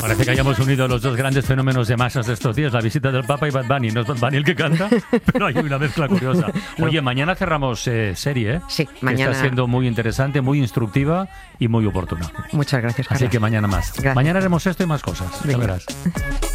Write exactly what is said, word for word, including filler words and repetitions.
Parece que hayamos unido los dos grandes fenómenos de masas de estos días, la visita del Papa y Bad Bunny. No es Bad Bunny el que canta, pero hay una mezcla curiosa. Oye, mañana cerramos eh, serie, ¿eh? Sí, que mañana. está siendo muy interesante, muy instructiva y muy oportuna. Muchas gracias, Carlos. Así que mañana más. Gracias. Mañana haremos esto y más cosas. Ya Venga. verás.